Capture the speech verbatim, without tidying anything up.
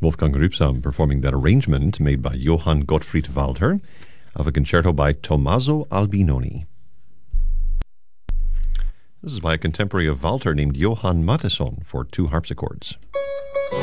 Wolfgang Rübsam performing that arrangement made by Johann Gottfried Walther of a concerto by Tommaso Albinoni. This is by a contemporary of Walther named Johann Mattheson for two harpsichords.